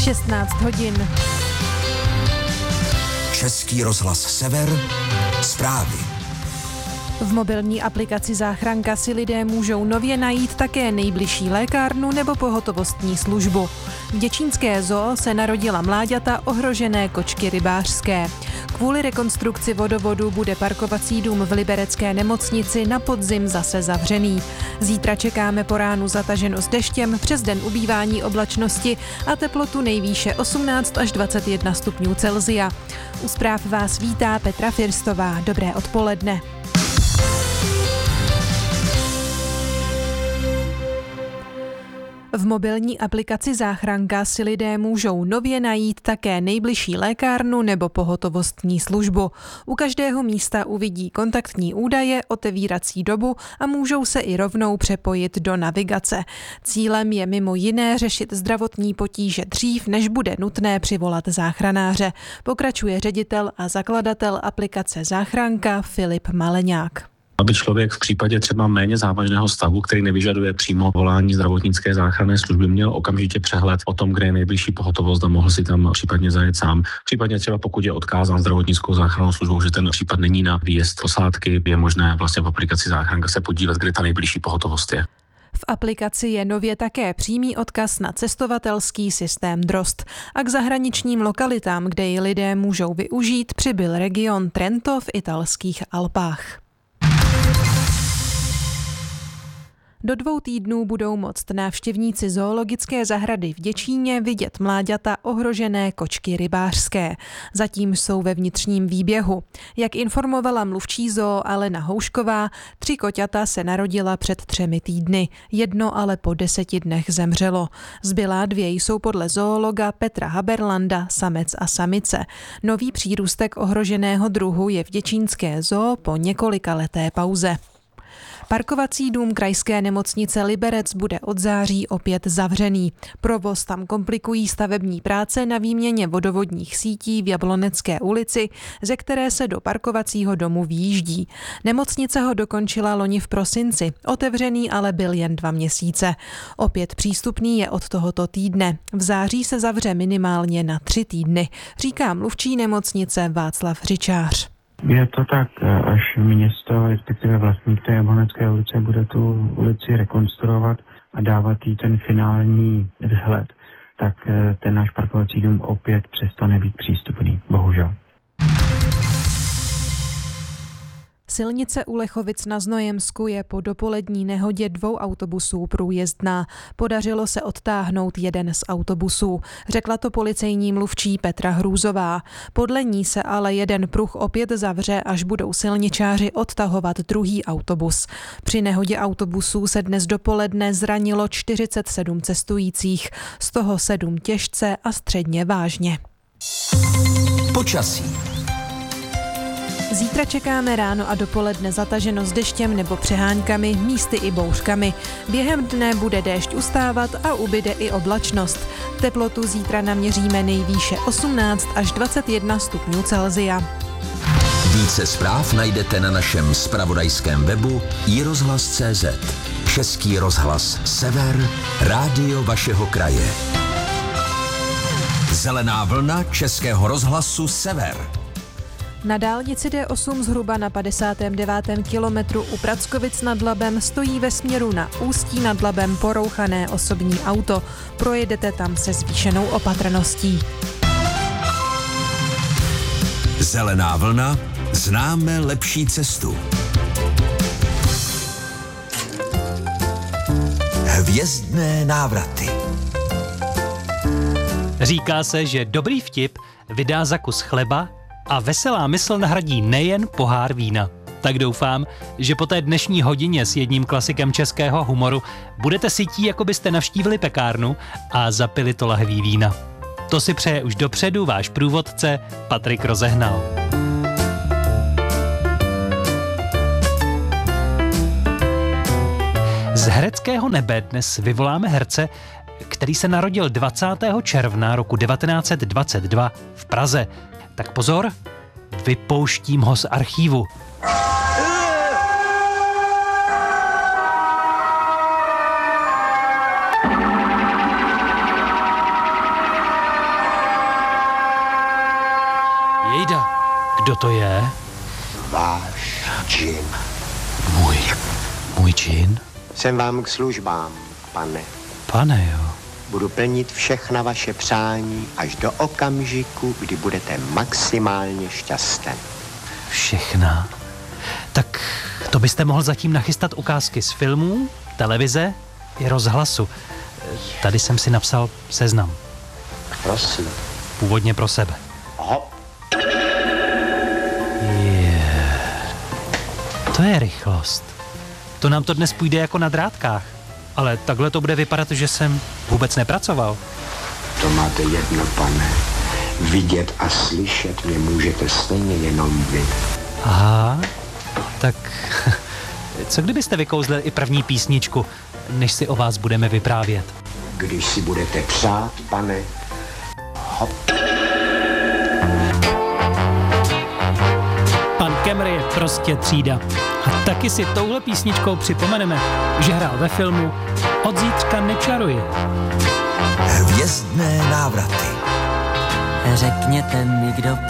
16 hodin. Český rozhlas Sever, zprávy. V mobilní aplikaci Záchranka si lidé můžou nově najít také nejbližší lékárnu nebo pohotovostní službu. V děčínské zoo se narodila mláďata ohrožené kočky rybářské. Kvůli rekonstrukci vodovodu bude parkovací dům v liberecké nemocnici na podzim zase zavřený. Zítra čekáme po ránu zataženost deštěm, přes den ubývání oblačnosti a teplotu nejvýše 18 až 21 stupňů Celsia. U zpráv vás vítá Petra Firstová. Dobré odpoledne. V mobilní aplikaci Záchranka si lidé můžou nově najít také nejbližší lékárnu nebo pohotovostní službu. U každého místa uvidí kontaktní údaje, otevírací dobu a můžou se i rovnou přepojit do navigace. Cílem je mimo jiné řešit zdravotní potíže dřív, než bude nutné přivolat záchranáře, pokračuje ředitel a zakladatel aplikace Záchranka Filip Maleňák. Aby člověk v případě třeba méně závažného stavu, který nevyžaduje přímo volání zdravotnické záchranné služby, měl okamžitě přehled o tom, kde je nejbližší pohotovost a mohl si tam případně zajet sám. Případně třeba pokud je odkázán zdravotnickou záchrannou službou, že ten případ není na výjezd posádky, je možné vlastně v aplikaci Záchranka se podívat, kde ta nejbližší pohotovost je. V aplikaci je nově také přímý odkaz na cestovatelský systém Drozd a k zahraničním lokalitám, kde ji lidé můžou využít, přibyl region Trento v italských Alpách. Do 2 týdnů budou moct návštěvníci zoologické zahrady v Děčíně vidět mláďata ohrožené kočky rybářské. Zatím jsou ve vnitřním výběhu. Jak informovala mluvčí zoo Alena Houšková, 3 koťata se narodila před 3 týdny. 1 ale po 10 dnech zemřelo. Zbylá 2 jsou podle zoologa Petra Haberlanda samec a samice. Nový přírůstek ohroženého druhu je v děčínské zoo po několikaleté pauze. Parkovací dům krajské nemocnice Liberec bude od září opět zavřený. Provoz tam komplikují stavební práce na výměně vodovodních sítí v Jablonecké ulici, ze které se do parkovacího domu vjíždí. Nemocnice ho dokončila loni v prosinci, otevřený ale byl jen 2 měsíce. Opět přístupný je od tohoto týdne. V září se zavře minimálně na 3 týdny, říká mluvčí nemocnice Václav Řičář. Je to tak, až město, respektive vlastník té Jablonecké ulice bude tu ulici rekonstruovat a dávat jí ten finální vzhled, tak ten náš parkovací dům opět přestane být přístupný, bohužel. Silnice u Lechovic na Znojemsku je po dopolední nehodě 2 autobusů průjezdná. Podařilo se odtáhnout jeden z autobusů, řekla to policejní mluvčí Petra Hrůzová. Podle ní se ale jeden pruh opět zavře, až budou silničáři odtahovat druhý autobus. Při nehodě autobusů se dnes dopoledne zranilo 47 cestujících, z toho 7 těžce a středně vážně. Počasí. Zítra čekáme ráno a dopoledne zataženo s deštěm nebo přeháňkami, místy i bouřkami. Během dne bude déšť ustávat a ubyde i oblačnost. Teplotu zítra naměříme nejvýše 18 až 21 stupňů Celsia. Více zpráv najdete na našem zpravodajském webu iRozhlas.cz. Český rozhlas Sever, rádio vašeho kraje. Zelená vlna Českého rozhlasu Sever. Na dálnici D8 zhruba na 59. kilometru u Prackovic nad Labem stojí ve směru na Ústí nad Labem porouchané osobní auto. Projedete tam se zvýšenou opatrností. Zelená vlna, známe lepší cestu. Hvězdné návraty. Říká se, že dobrý vtip vydá za kus chleba a veselá mysl nahradí nejen pohár vína. Tak doufám, že po té dnešní hodině s jedním klasikem českého humoru budete sytí, jako byste navštívili pekárnu a zapili to lahví vína. To si přeje už dopředu váš průvodce Patrik Rozehnal. Z hereckého nebe dnes vyvoláme herce, který se narodil 20. června roku 1922 v Praze. Tak pozor, vypouštím ho z archívu. Kdo to je? Váš džin. Můj džin? Jsem vám k službám, pane. Pane, jo. Budu plnit všechna vaše přání až do okamžiku, kdy budete maximálně šťasten. Všechna? Tak to byste mohl zatím nachystat ukázky z filmů, televize i rozhlasu. Tady jsem si napsal seznam. Prosím. Původně pro sebe. Hop. To je rychlost. To nám to dnes půjde jako na drátkách. Ale takhle to bude vypadat, že jsem vůbec nepracoval. To máte jedno, pane. Vidět a slyšet mě můžete stejně jenom vy. Aha, tak co kdybyste vykouzlil i první písničku, než si o vás budeme vyprávět? Když si budete přát, pane. Hop. Pan Kemr je prostě třída. A taky si touhle písničkou připomeneme, že hrál ve filmu Od zítřka nečaruji. Hvězdné návraty. Řekněte mi, kdo